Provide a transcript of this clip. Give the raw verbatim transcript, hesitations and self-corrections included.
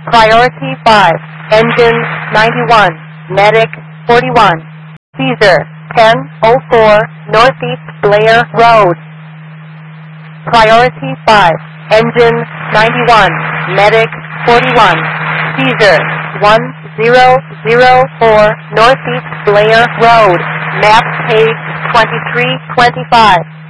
Priority five, Engine ninety-one, Medic forty-one, Caesar ten oh four, Northeast Blair Road. Priority five, Engine ninety-one, Medic forty-one, Caesar one zero zero four, Northeast Blair Road, map page twenty-three twenty-five.